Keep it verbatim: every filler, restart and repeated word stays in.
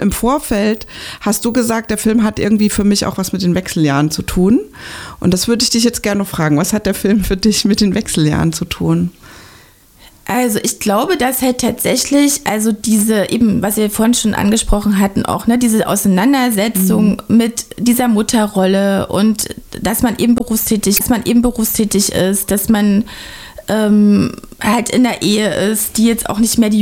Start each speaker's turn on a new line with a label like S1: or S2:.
S1: im Vorfeld hast du gesagt, der Film hat irgendwie für mich auch was mit den Wechseljahren zu tun. Und das würde ich dich jetzt gerne fragen. Was hat der Film für dich mit den Wechseljahren zu tun?
S2: Also ich glaube, dass halt tatsächlich, also diese eben, was wir vorhin schon angesprochen hatten, auch ne, diese Auseinandersetzung mhm. mit dieser Mutterrolle und dass man eben berufstätig, dass man eben berufstätig ist, dass man ähm, halt in der Ehe ist, die jetzt auch nicht mehr die